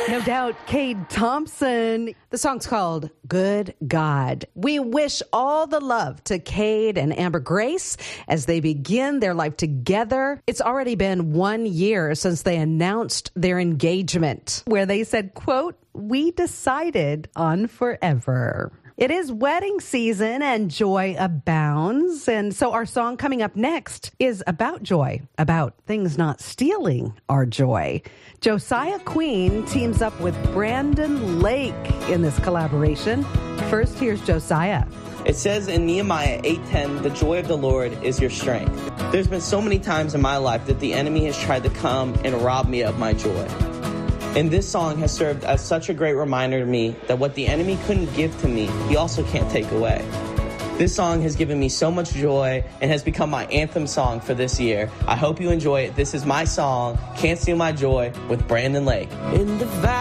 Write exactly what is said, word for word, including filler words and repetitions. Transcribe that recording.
No doubt, Cade Thompson. The song's called Good God. We wish all the love to Cade and Amber Grace as they begin their life together. It's already been one year since they announced their engagement, where they said, quote, "We decided on forever." It is wedding season and joy abounds. And so our song coming up next is about joy, about things not stealing our joy. Josiah Queen teams up with Brandon Lake in this collaboration. First, here's Josiah. It says in Nehemiah eight ten, the joy of the Lord is your strength. There's been so many times in my life that the enemy has tried to come and rob me of my joy. And this song has served as such a great reminder to me that what the enemy couldn't give to me, he also can't take away. This song has given me so much joy and has become my anthem song for this year. I hope you enjoy it. This is my song, Can't Steal My Joy, with Brandon Lake. In the